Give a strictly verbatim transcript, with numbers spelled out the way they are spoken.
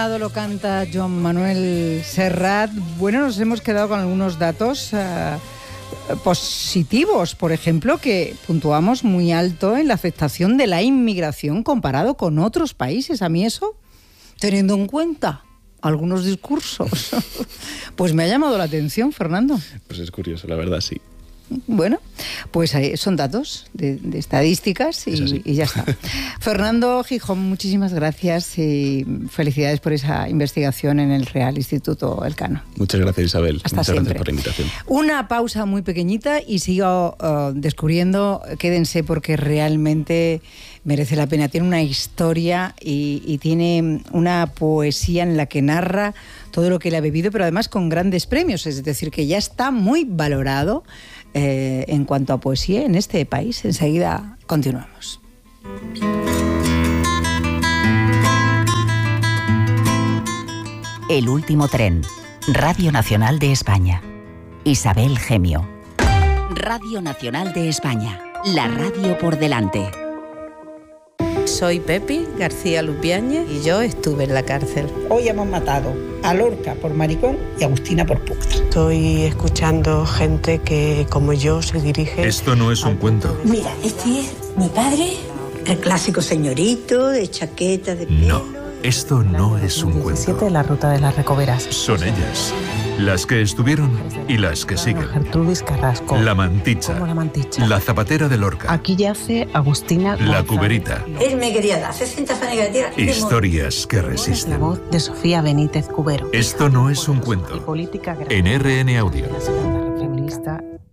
Lo canta Joan Manuel Serrat. Bueno, nos hemos quedado con algunos datos uh, positivos, por ejemplo, que puntuamos muy alto en la afectación de la inmigración comparado con otros países. A mí eso, teniendo en cuenta algunos discursos, pues me ha llamado la atención, Fernando. Pues es curioso, la verdad, sí. Bueno, pues son datos de, de estadísticas y, y ya está. Fernando Gijón, muchísimas gracias y felicidades por esa investigación en el Real Instituto Elcano. Muchas gracias, Isabel. Hasta Muchas siempre. Gracias por la invitación. Una pausa muy pequeñita y sigo uh, descubriendo. Quédense porque realmente merece la pena. Tiene una historia y, y tiene una poesía en la que narra todo lo que él ha vivido, pero además con grandes premios. Es decir, que ya está muy valorado Eh, en cuanto a poesía en este país. Enseguida continuamos. El último tren. Radio Nacional de España. Isabel Gemio. Radio Nacional de España. La radio por delante. Soy Pepi García Lupiáñez y yo estuve en la cárcel. Hoy hemos matado a Lorca por maricón y a Agustina por puta. Estoy escuchando gente que, como yo, se dirige... Esto no es un cuento. Mira, este es mi padre, el clásico señorito de chaqueta de pelo. No, esto no es un cuento. La ruta de las Recoveras. Son ellas, las que estuvieron y las que siguen. Gertrudis Carrasco. La Manticha. Como la Manticha. La Zapatera de Lorca. Aquí yace Agustina González. La Cuberita. Él me quería dar sesenta fanegas de Historias que La resisten. voz de Sofía Benítez Cubero. Esto no es un cuento. Política En R N Audio. La segunda feminista.